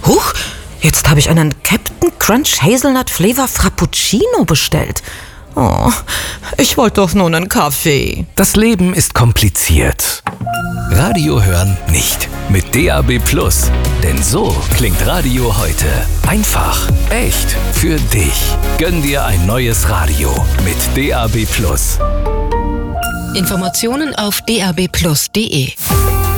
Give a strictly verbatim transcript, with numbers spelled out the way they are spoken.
Huch, jetzt habe ich einen Captain Crunch Hazelnut Flavor Frappuccino bestellt. Oh, ich wollte doch nur einen Kaffee. Das Leben ist kompliziert. Radio hören nicht. Mit D A B Plus. Denn so klingt Radio heute. Einfach, echt, für dich. Gönn dir ein neues Radio mit D A B Plus. Informationen auf d a b plus punkt d e.